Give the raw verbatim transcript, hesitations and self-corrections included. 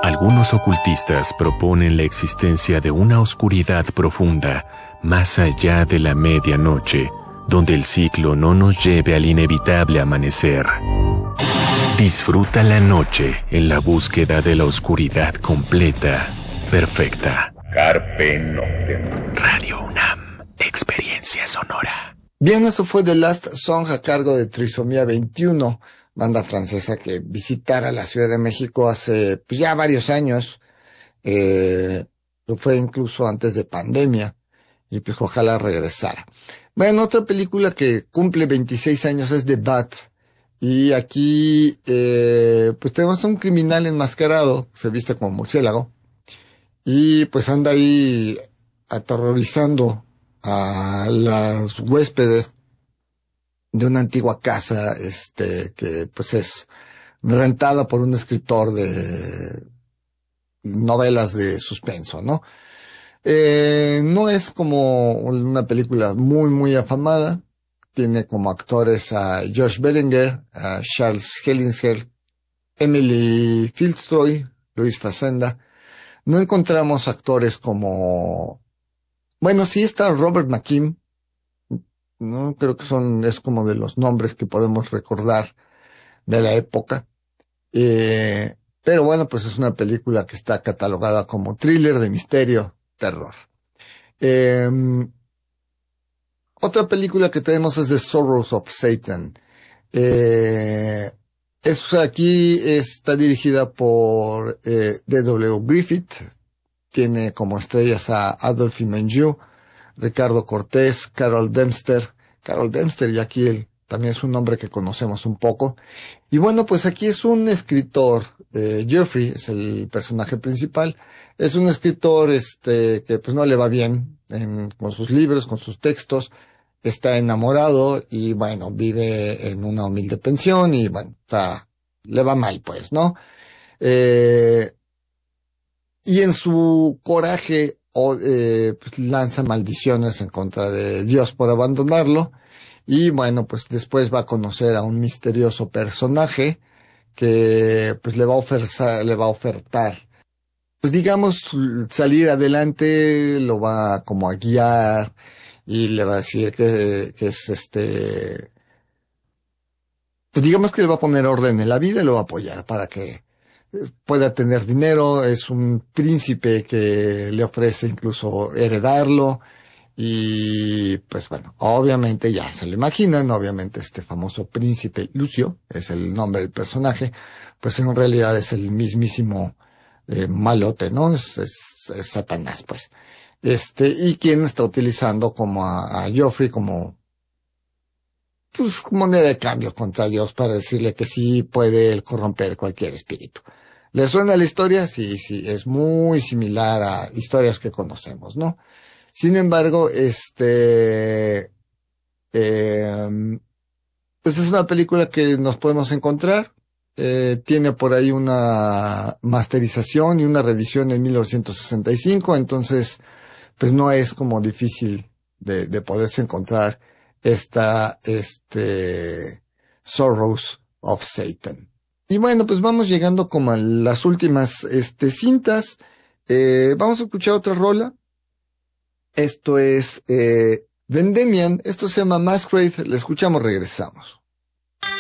Algunos ocultistas proponen la existencia de una oscuridad profunda más allá de la medianoche, donde el ciclo no nos lleve al inevitable amanecer. Disfruta la noche en la búsqueda de la oscuridad completa, perfecta. Carpe Noctem. Radio UNAM, experiencia sonora. Bien, eso fue The Last Song a cargo de Trisomía veintiuno, banda francesa que visitara la Ciudad de México hace pues, ya varios años. Eh, fue incluso antes de pandemia y pues ojalá regresara. Bueno, otra película que cumple veintiséis años es The Bat. Y aquí, eh, pues tenemos a un criminal enmascarado, se viste como murciélago, y pues anda ahí aterrorizando a los huéspedes de una antigua casa, este, que pues es rentada por un escritor de novelas de suspenso, ¿no? Eh, no es como una película muy, muy afamada. Tiene como actores a Josh Berenger, a Charles Hellinger, Emily Fitzroy, Luis Facenda. No encontramos actores como... Bueno, sí está Robert McKean, ¿no? Creo que son, es como de los nombres que podemos recordar de la época. Eh, pero bueno, pues es una película que está catalogada como thriller de misterio, terror. Eh, Otra película que tenemos es The Sorrows of Satan. Eh, es, aquí está dirigida por eh, D W Griffith. Tiene como estrellas a Adolphe Menjou, Ricardo Cortés, Carol Dempster. Carol Dempster, y aquí él también es un nombre que conocemos un poco. Y bueno, pues aquí es un escritor, eh, Jeffrey es el personaje principal. Es un escritor este que pues no le va bien en, con sus libros, con sus textos. Está enamorado y bueno, vive en una humilde pensión y bueno, está, le va mal pues, ¿no? Eh, y en su coraje o, eh, pues lanza maldiciones en contra de Dios por abandonarlo. Y bueno, pues después va a conocer a un misterioso personaje que pues le va a ofertar, le va a ofertar, pues digamos, salir adelante, lo va como a guiar y le va a decir que, que es este, pues digamos que le va a poner orden en la vida y lo va a apoyar para que pueda tener dinero. Es un príncipe que le ofrece incluso heredarlo. Y pues bueno, obviamente ya se lo imaginan, obviamente este famoso príncipe Lucio, es el nombre del personaje, pues en realidad es el mismísimo eh, malote, ¿no? Es, es, es Satanás, pues. Este, y quien está utilizando como a, a Joffrey como, pues, moneda de cambio contra Dios para decirle que sí puede él corromper cualquier espíritu. ¿Le suena la historia? Sí, sí, es muy similar a historias que conocemos, ¿no? Sin embargo, este, eh, pues es una película que nos podemos encontrar. Eh, tiene por ahí una masterización y una reedición en mil novecientos sesenta y cinco, entonces, pues no es como difícil de, de poderse encontrar esta, este, Sorrows of Satan. Y bueno, pues vamos llegando como a las últimas, este, cintas. Eh, vamos a escuchar otra rola. Esto es eh, Vendemian, esto se llama Masquerade, le escuchamos, regresamos.